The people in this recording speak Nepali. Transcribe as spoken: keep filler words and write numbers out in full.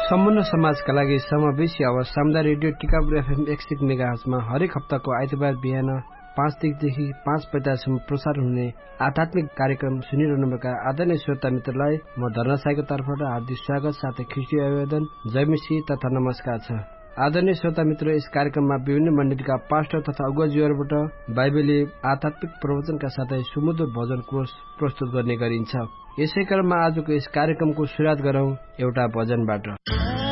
सम्पूर्ण समाजका लागि समावेशी आवाज सामुदायिक रेडियो टिकापुर एफएम एक सय एक मेगाहर्जमा हरेक हप्ताको आइतबार बिहान पाँच देखि पाँच पैंतालिससम्म प्रसारण हुने आध्यात्मिक कार्यक्रम सुनिरहनुभएका आदरणीय श्रोता मित्रलाई म धर्ना साईको तर्फबाट हार्दिक स्वागत साथै ख्रिस्टीय अभिवादन जयमसी तथा नमस्कार छ। आदरणीय श्रोता मित्र, यस कार्यक्रममा विभिन्न मण्डलीका पास्टर तथा अगुवाजीहरूबाट बाइबलीय आध्यात्मिक प्रवचनका साथै सुमधुर भजन कोष प्रस्तुत गर्ने गरिन्छ। यसै क्रममा आजको यस कार्यक्रमको सुरुवात गरौं एउटा भजनबाट।